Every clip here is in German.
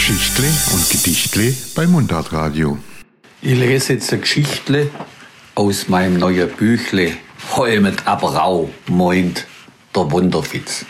Geschichtle und Gedichtle bei Mundartradio. Ich lese jetzt eine Geschichtle aus meinem neuen Büchle Heu mit Aberau, meint der Wunderfitz.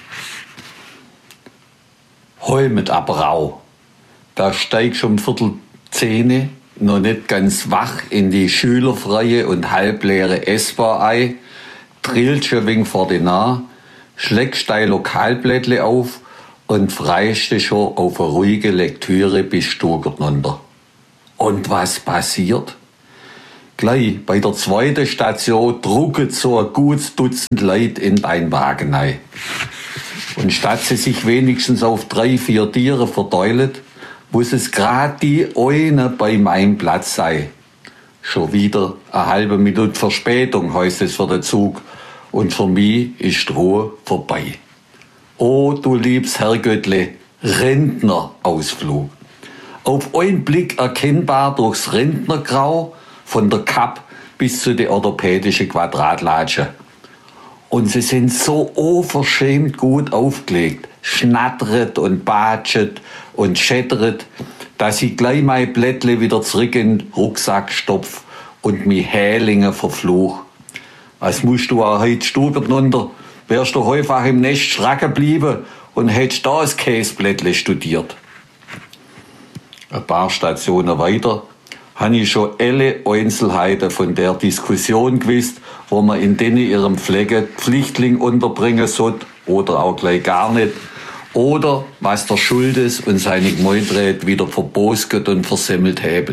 Heu mit Aberau, da steigst um 9:15 noch nicht ganz wach in die schülerfreie und halbleere S-Bahn ein, trillst schon wenig vor die nah, schlägst dein Lokalblättle auf und freust dich schon auf eine ruhige Lektüre bis Stuttgart runter. Und was passiert? Gleich bei der zweiten Station drucket so ein gutes Dutzend Leute in dein Wagen ein. Und statt sie sich wenigstens auf 3-4 Tiere verteilt, muss es grad die eine bei meinem Platz sein. Schon wieder eine halbe Minute Verspätung, heißt es für den Zug. Und für mich ist die Ruhe vorbei. Oh, du liebes Herrgöttle, Rentnerausflug. Auf einen Blick erkennbar durchs Rentnergrau, von der Kapp bis zu der orthopädischen Quadratlatsche. Und sie sind so unverschämt gut aufgelegt, schnattert und batschet und schättert, dass ich gleich mein Blättle wieder zurück in den Rucksack stopf und mi Hälinge verfluch. Was musst du auch heute Stuttgart runter? Wärst du häufig im Nest schracken geblieben und hättest da das Käseblättle studiert. Ein paar Stationen weiter habe ich schon alle Einzelheiten von der Diskussion gewusst, wo man in denen ihrem Flecken Pflichtling unterbringen sollte oder auch gleich gar nicht. Oder was der Schuldes und seine Gemeindräte wieder verbosget und versemmelt haben.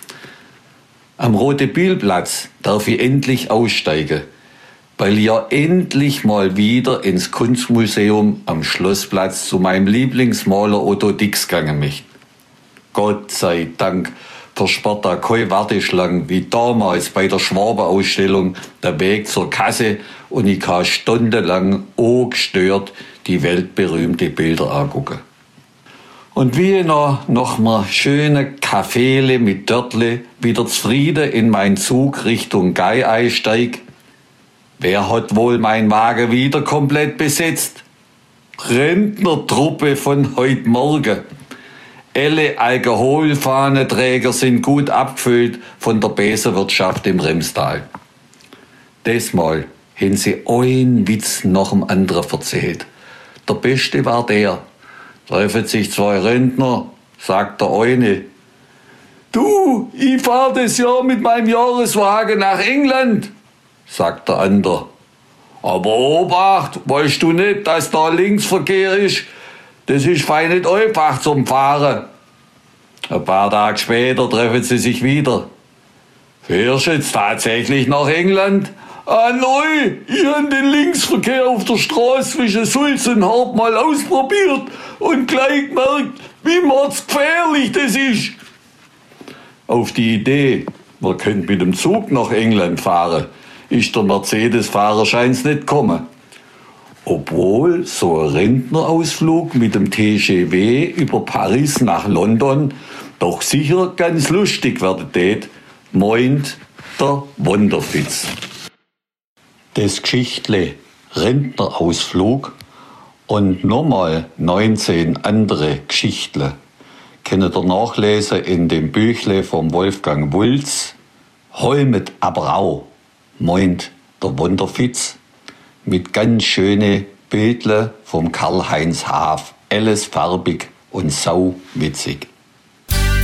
Am Rote Bielplatz darf ich endlich aussteigen, weil ich ja endlich mal wieder ins Kunstmuseum am Schlossplatz zu meinem Lieblingsmaler Otto Dix gegangen möchte. Gott sei Dank versperrt da keine Warteschlangen wie damals bei der Schwabe-Ausstellung der Weg zur Kasse und ich kann stundenlang ungestört die weltberühmte Bilder angucken. Und wie ich noch mal schöne Kaffeele mit Dörtle wieder zufrieden in meinen Zug Richtung Gei einsteig, wer hat wohl mein Wagen wieder komplett besetzt? Rentnertruppe von heute Morgen. Alle Alkoholfahnenträger sind gut abgefüllt von der Besenwirtschaft im Remstal. Diesmal haben sie einen Witz nach dem anderen erzählt. Der beste war der. Treffen sich 2 Rentner, sagt der eine. Du, ich fahr das Jahr mit meinem Jahreswagen nach England, sagt der andere. Aber Obacht, weißt du nicht, dass da Linksverkehr ist? Das ist fein nicht einfach zum Fahren. Ein paar Tage später treffen sie sich wieder. Fährst du jetzt tatsächlich nach England? Ah nein, ich habe den Linksverkehr auf der Straße zwischen Sulz und Hart mal ausprobiert und gleich gemerkt, wie mordsgefährlich das ist. Auf die Idee, man könnte mit dem Zug nach England fahren, ist der Mercedes-Fahrer scheint's nicht gekommen. Obwohl so ein Rentnerausflug mit dem TGV über Paris nach London doch sicher ganz lustig werden tät, meint der Wunderfitz. Das Geschichtle Rentnerausflug und nochmal 19 andere Geschichtle könnt ihr nachlesen in dem Büchle vom Wolfgang Wulz, Heu mit Aberau, meint der Wunderfitz, mit ganz schöne Bildle vom Karl-Heinz Haaf, alles farbig und sau witzig.